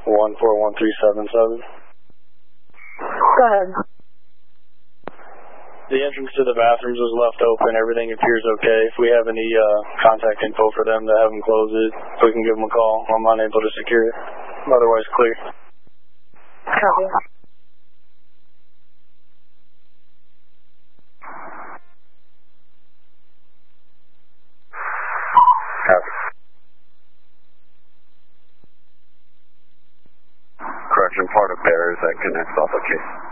141377. Go ahead. The entrance to the bathrooms was left open. Everything appears okay. If we have any contact info for them to have them close it, we can give them a call. I'm unable to secure it. Otherwise, clear. Copy. Copy. Correction, part of bearers that connects off the case.